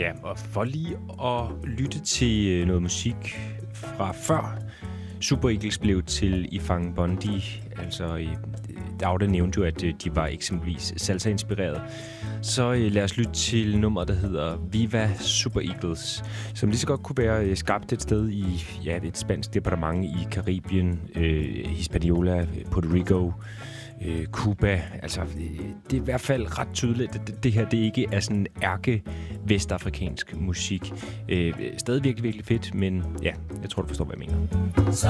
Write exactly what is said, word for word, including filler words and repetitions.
Ja, og for lige at lytte til noget musik fra før Super Eagles blev til Ifang Bondi, altså Dauda nævnte jo, at de var eksempelvis salsa-inspireret, så lad os lytte til nummeret, der hedder Viva Super Eagles, som lige så godt kunne være skabt et sted i ja, et spansk departement i Karibien, øh, Hispaniola, Puerto Rico, øh, Cuba. Altså, det er i hvert fald ret tydeligt, at det, det her det ikke er sådan ærke vestafrikansk musik. Øh, stadig virkelig, virkelig fedt, men ja, jeg tror, du forstår, hvad jeg mener.